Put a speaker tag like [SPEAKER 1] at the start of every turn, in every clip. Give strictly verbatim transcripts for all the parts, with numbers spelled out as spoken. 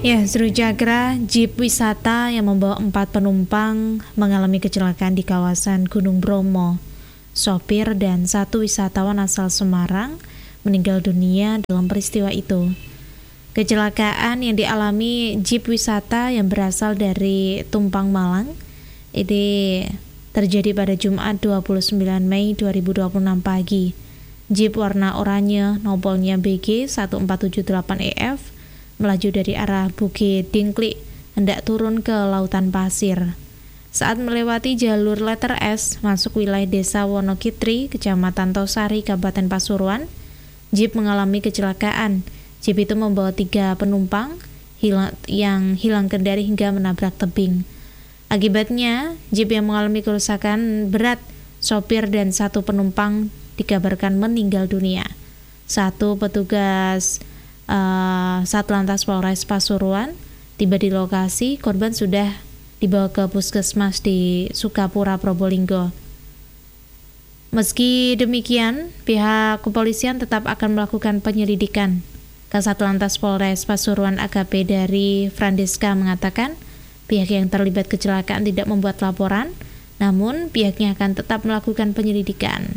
[SPEAKER 1] Ya, Seru Jagra, jeep wisata yang membawa empat penumpang mengalami kecelakaan di kawasan Gunung Bromo. Sopir dan satu wisatawan asal Semarang meninggal dunia dalam peristiwa itu. Kecelakaan yang dialami jeep wisata yang berasal dari Tumpang Malang ini terjadi pada Jumat dua puluh sembilan Mei dua ribu dua puluh enam pagi. Jeep warna oranye nomornya B G satu empat tujuh delapan E F melaju dari arah Bukit Dingklik hendak turun ke lautan pasir. Saat melewati jalur letter S masuk wilayah desa Wonokitri, Kecamatan Tosari, Kabupaten Pasuruan, jeep mengalami kecelakaan. Jeep itu membawa tiga penumpang hilang, yang hilang kendali hingga menabrak tebing. Akibatnya, jeep yang mengalami kerusakan berat, sopir dan satu penumpang dikabarkan meninggal dunia. Satu petugas Uh, Satlantas Polres Pasuruan tiba di lokasi. Korban sudah dibawa ke puskesmas di Sukapura, Probolinggo. Meski demikian, pihak kepolisian tetap akan melakukan penyelidikan. Kasatlantas Polres Pasuruan A K P dari Frandeska mengatakan pihak yang terlibat kecelakaan tidak membuat laporan, namun pihaknya akan tetap melakukan penyelidikan.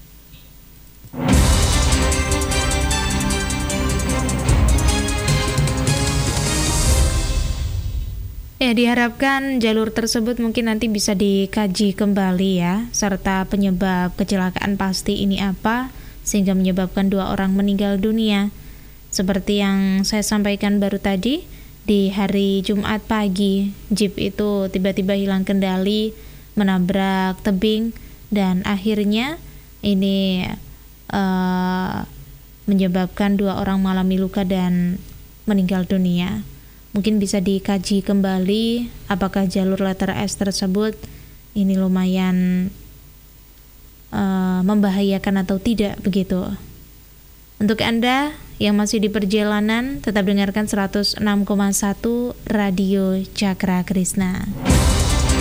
[SPEAKER 1] Ya, diharapkan jalur tersebut mungkin nanti bisa dikaji kembali ya, serta penyebab kecelakaan pasti ini apa, sehingga menyebabkan dua orang meninggal dunia. Seperti yang saya sampaikan baru tadi, di hari Jumat pagi, jeep itu tiba-tiba hilang kendali, menabrak tebing, dan akhirnya ini uh, menyebabkan dua orang mengalami luka dan meninggal dunia. Mungkin bisa dikaji kembali apakah jalur letter S tersebut ini lumayan uh, membahayakan atau tidak begitu. Untuk Anda yang masih di perjalanan, tetap dengarkan seratus enam koma satu Radio Cakra Krisna.